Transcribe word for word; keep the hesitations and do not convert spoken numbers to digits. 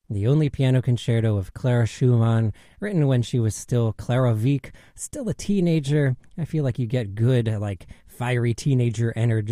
The only piano concerto of Clara Schumann, written when she was still Clara Wieck, still a teenager. I feel like you get good, like, fiery teenager energy